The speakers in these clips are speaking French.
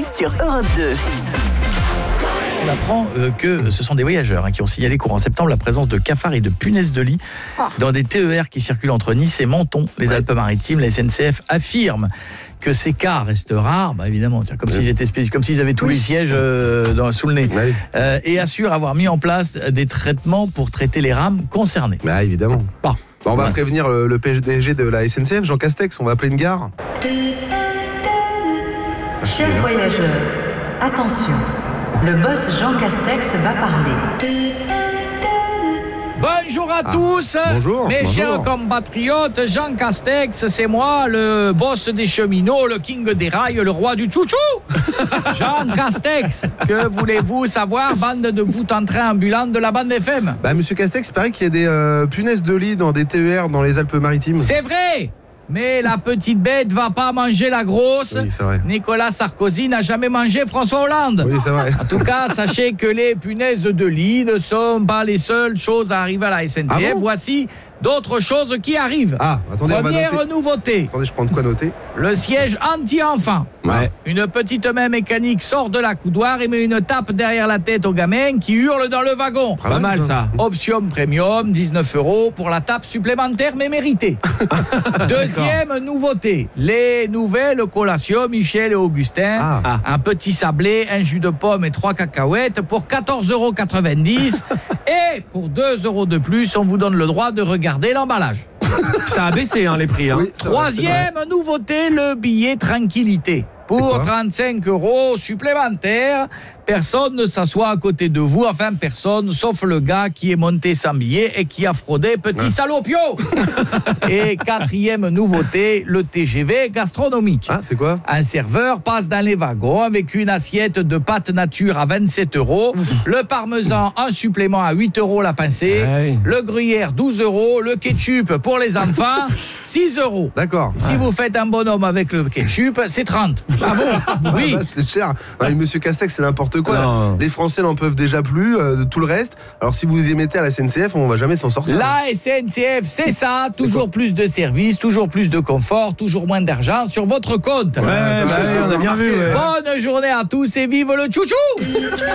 sur Europe 2. On apprend que ce sont des voyageurs qui ont signalé courant septembre la présence de cafards et de punaises de lit dans des TER qui circulent entre Nice et Menton, les Alpes-Maritimes. La SNCF affirme que ces cas restent rares, évidemment, comme s'ils avaient tous les sièges sous le nez, et assure avoir mis en place des traitements pour traiter les rames concernées. Évidemment. On va prévenir le PDG de la SNCF, Jean Castex, on va appeler une gare. Chers voyageurs, attention, le boss Jean Castex va parler. Bonjour à tous. Bonjour. Mes chers compatriotes, Jean Castex, c'est moi, le boss des cheminots, le king des rails, le roi du chouchou. Jean Castex, que voulez-vous savoir, bande de bout en train ambulant de la bande FM? Monsieur Castex, il paraît qu'il y a des punaises de lit dans des TER dans les Alpes-Maritimes. C'est vrai. Mais la petite bête va pas manger la grosse. Oui, c'est vrai. Nicolas Sarkozy n'a jamais mangé François Hollande. Oui, c'est vrai. En tout cas, sachez que les punaises de lit ne sont pas les seules choses à arriver à la SNCF. Ah bon? Voici d'autres choses qui arrivent. Attendez, Première nouveauté. Attendez, je prends de quoi noter. Le siège anti-enfant. Une petite main mécanique sort de la coudoir et met une tape derrière la tête au gamin qui hurle dans le wagon. Pas mal ça. Option premium, 19 € pour la tape supplémentaire mais méritée. Deuxième nouveauté, les nouvelles collations Michel et Augustin. Un petit sablé, un jus de pomme et 3 cacahuètes pour 14,90 €. Et pour 2 € de plus, on vous donne le droit de regarder l'emballage. Ça a baissé les prix. Oui, Troisième nouveauté, le billet tranquillité. Pour 35 € supplémentaires, personne ne s'assoit à côté de vous, enfin personne, sauf le gars qui est monté sans billet et qui a fraudé, petit salopio. Et quatrième nouveauté, le TGV gastronomique. C'est quoi? Un serveur passe dans les wagons avec une assiette de pâtes nature à 27 €, le parmesan en supplément à 8 € la pincée, le gruyère 12 €, le ketchup pour les enfants 6 €. D'accord. Si vous faites un bonhomme avec le ketchup, c'est 30. Ah bon? Oui. C'est cher. Monsieur Castex, c'est n'importe quoi. Non. Les Français n'en peuvent déjà plus, tout le reste. Alors si vous y mettez à la SNCF, on va jamais s'en sortir. La SNCF, c'est ça. Toujours plus de services, toujours plus de confort, toujours moins d'argent sur votre compte. On a bien vu. Bonne journée à tous et vive le chouchou!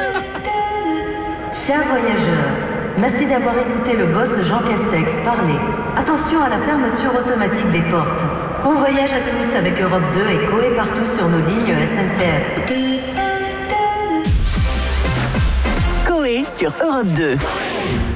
Chers voyageurs, merci d'avoir écouté le boss Jean Castex parler. Attention à la fermeture automatique des portes. Bon voyage à tous avec Europe 2 et Coé partout sur nos lignes SNCF. Coé sur Europe 2.